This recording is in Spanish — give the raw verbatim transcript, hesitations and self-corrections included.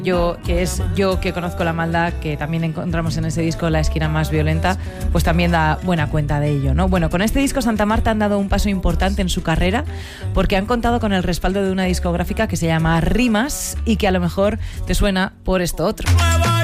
Yo, que es Yo que conozco la maldad, que también encontramos en ese disco La esquina más violenta, pues también da buena cuenta de ello, ¿no? Bueno, con este disco Santa Marta han dado un paso importante en su carrera porque han contado con el respaldo de una discográfica que se llama Rimas y que a lo mejor te suena por esto otro.